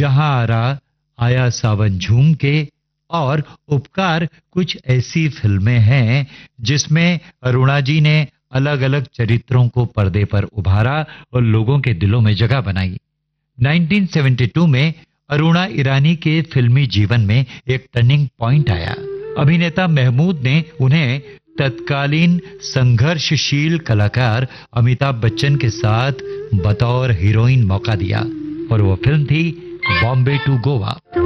जहां आरा, आया सावन झूम के और उपकार कुछ ऐसी फिल्में हैं जिसमें अरुणा जी ने अलग अलग चरित्रों को पर्दे पर उभारा और लोगों के दिलों में जगह बनाई। 1972 में अरुणा ईरानी के फिल्मी जीवन में एक टर्निंग पॉइंट आया। अभिनेता महमूद ने उन्हें तत्कालीन संघर्षशील कलाकार अमिताभ बच्चन के साथ बतौर हीरोइन मौका दिया और वो फिल्म थी बॉम्बे टू गोवा।